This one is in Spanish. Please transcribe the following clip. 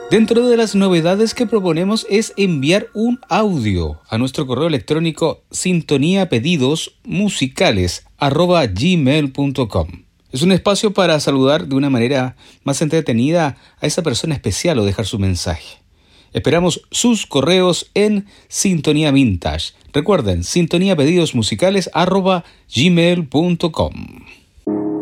Dentro de las novedades que proponemos es enviar un audio a nuestro correo electrónico sintoniapedidosmusicales@gmail.com. Es un espacio para saludar de una manera más entretenida a esa persona especial o dejar su mensaje. Esperamos sus correos en Sintonía Vintage. Recuerden, sintoniapedidosmusicales@gmail.com.